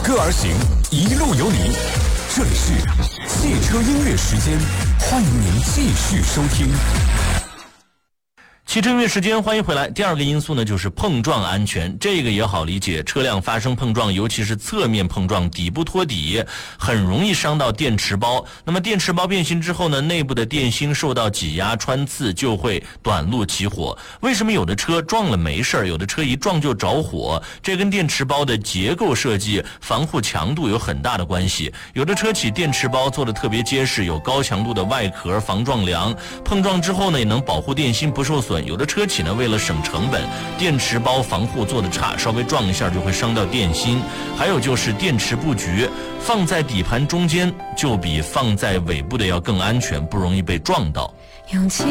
歌而行，一路有你。这里是汽车音乐时间，欢迎您继续收听。 汽车音乐时间，欢迎回来。第二个因素呢，就是碰撞安全。这个也好理解，车辆发生碰撞，尤其是侧面碰撞，底部脱底，很容易伤到电池包。那么电池包变形之后呢，内部的电芯受到挤压穿刺，就会短路起火。为什么有的车撞了没事，有的车一撞就着火？这跟电池包的结构设计、防护强度有很大的关系。有的车企电池包做得特别结实，有高强度的外壳防撞梁，碰撞之后呢，也能保护电芯不受损。有的车企呢，为了省成本，电池包防护做得差，稍微撞一下就会伤到电芯。还有就是电池布局放在底盘中间，就比放在尾部的要更安全，不容易被撞到。 用气